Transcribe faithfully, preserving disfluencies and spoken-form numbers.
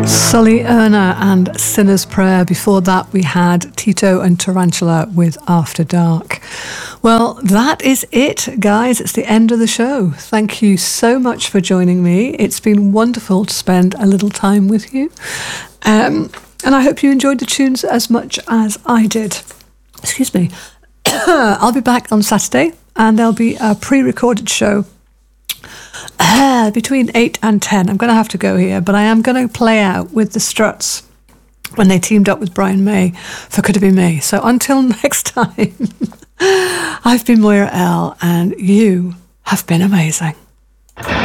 Sully Erna and Sinner's Prayer. Before that, we had Tito and Tarantula with After Dark. Well, that is it, guys. It's the end of the show. Thank you so much for joining me. It's been wonderful to spend a little time with you. Um, and I hope you enjoyed the tunes as much as I did. Excuse me. I'll be back on Saturday, and there'll be a pre-recorded show Uh, between eight and ten. I'm going to have to go here, but I am going to play out with the Struts when they teamed up with Brian May for Could It Be Me. So until next time, I've been Moira L, and you have been amazing.